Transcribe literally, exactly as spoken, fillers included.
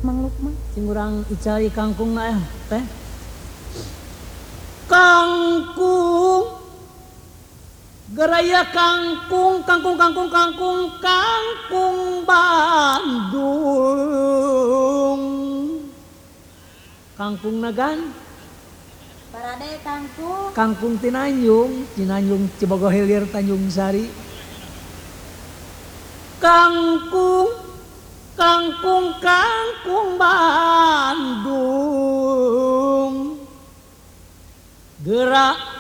Mang Lukman sing urang icai kangkung na teh kangkung geraya kangkung kangkung kangkung kangkung kangkung Bandung kangkung nagan Parade kangkung kangkung Tinanjung Tinanjung Cibogo Hilir Tanjung Sari kangkung kangkung kangkung Bandung gerak